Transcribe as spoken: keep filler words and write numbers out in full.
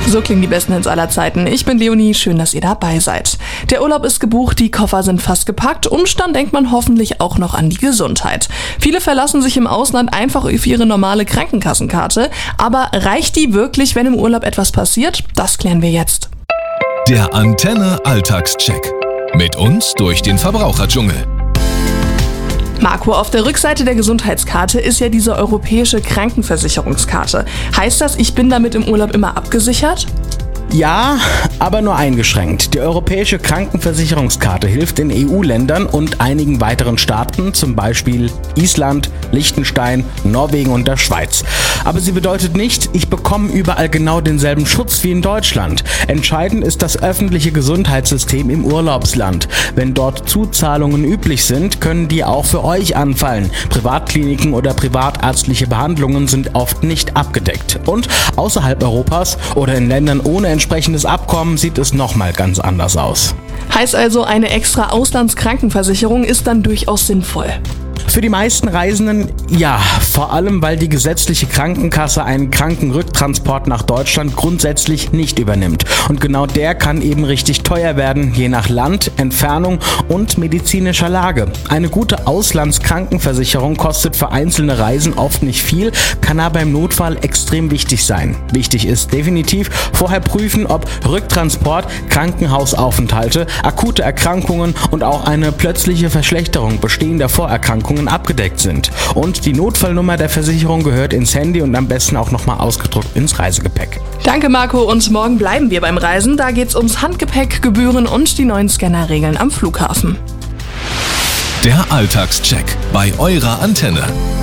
So klingen die besten Hits aller Zeiten. Ich bin Leonie, schön, dass ihr dabei seid. Der Urlaub ist gebucht, die Koffer sind fast gepackt und dann denkt man hoffentlich auch noch an die Gesundheit. Viele verlassen sich im Ausland einfach auf ihre normale Krankenkassenkarte. Aber reicht die wirklich, wenn im Urlaub etwas passiert? Das klären wir jetzt. Der Antenne Alltagscheck. Mit uns durch den Verbraucherdschungel. Marco, auf der Rückseite der Gesundheitskarte ist ja diese europäische Krankenversicherungskarte. Heißt das, ich bin damit im Urlaub immer abgesichert? Ja, aber nur eingeschränkt. Die europäische Krankenversicherungskarte hilft in E U-Ländern und einigen weiteren Staaten, zum Beispiel Island, Liechtenstein, Norwegen und der Schweiz. Aber sie bedeutet nicht, ich bekomme überall genau denselben Schutz wie in Deutschland. Entscheidend ist das öffentliche Gesundheitssystem im Urlaubsland. Wenn dort Zuzahlungen üblich sind, können die auch für euch anfallen. Privatkliniken oder privatärztliche Behandlungen sind oft nicht abgedeckt. Und außerhalb Europas oder in Ländern ohne entsprechendes Abkommen sieht es nochmal ganz anders aus. Heißt also, eine extra Auslandskrankenversicherung ist dann durchaus sinnvoll. Für die meisten Reisenden ja, vor allem weil die gesetzliche Krankenkasse einen Krankenrücktransport nach Deutschland grundsätzlich nicht übernimmt. Und genau der kann eben richtig teuer werden, je nach Land, Entfernung und medizinischer Lage. Eine gute Auslandskrankenversicherung kostet für einzelne Reisen oft nicht viel, kann aber im Notfall extrem wichtig sein. Wichtig ist definitiv vorher prüfen, ob Rücktransport, Krankenhausaufenthalte, akute Erkrankungen und auch eine plötzliche Verschlechterung bestehender Vorerkrankungen abgedeckt sind. Und die Notfallnummer der Versicherung gehört ins Handy und am besten auch nochmal ausgedruckt ins Reisegepäck. Danke Marco, und morgen bleiben wir beim Reisen. Da geht's ums Handgepäck, Gebühren und die neuen Scannerregeln am Flughafen. Der Alltagscheck bei eurer Antenne.